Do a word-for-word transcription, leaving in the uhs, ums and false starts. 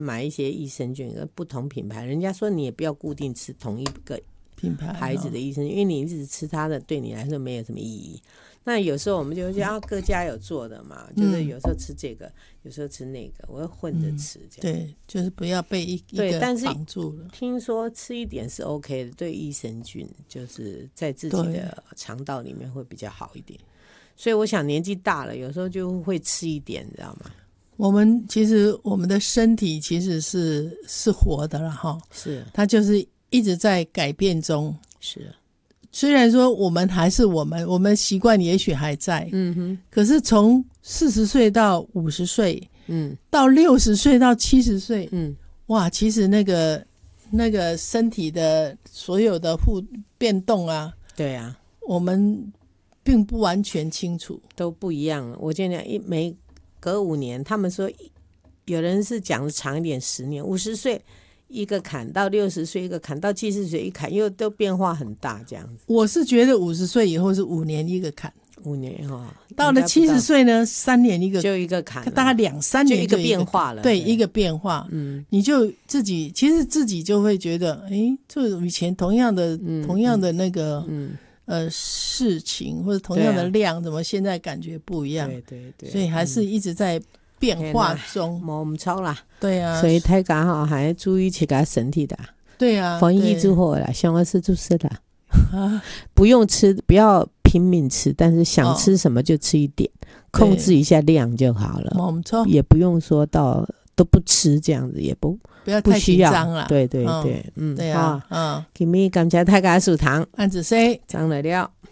买一些益生菌，不同品牌，人家说你也不要固定吃同一个品牌牌子的益生菌，因为你一直吃它的，对你来说没有什么意义。那有时候我们就会觉得、啊、各家有做的嘛，就是有时候吃这个、嗯、有时候吃那个，我会混着吃这样、 嗯、对，就是不要被一一个绑住了。 听说吃一点是 OK 的，对益生菌就是在自己的肠道里面会比较好一点。所以我想年纪大了有时候就会吃一点，你知道吗？ 我们其实我们的身体其实是是活的了哈， 是它就是一直在改变中。 是， 虽然说我们还是我们，我们习惯也许还在， 嗯哼， 可是从四十岁到五十岁， 嗯， 到六十岁到七十岁， 嗯， 哇，其实那个那个身体的所有的互变动啊， 对啊， 我们并不完全清楚， 都不一样。我觉得一每隔五年，他们说有人是讲的长一点，十年，五十岁。一个砍到六十岁，一个砍到七十岁，一砍又都变化很大，这样子。 我是觉得五十岁以后是五年一个砍， 五年哈、哦， 到了七十岁呢，三年一个， 就一个砍， 大概两三年就一个变化了。 对，一个变化， 嗯， 你就自己其实自己就会觉得，哎，这以前同样的、嗯、同样的那个，嗯呃事情或者同样的量，啊、怎么现在感觉不一样？ 对对对， 所以还是一直在变化中， 冇唔错啦。 对啊， 所以大家哈还注意自己身体的。 对啊， 防疫之后啦，想要吃就吃啦，啊、不用吃，不要拼命吃，但是想吃什么就吃一点，哦、控制一下量就好了。冇错，也不用说到都不吃这样子，也不不要太紧张了。 对对对，嗯， 嗯对啊，嗯， 今日感谢大家收听， 安子 C 张来了。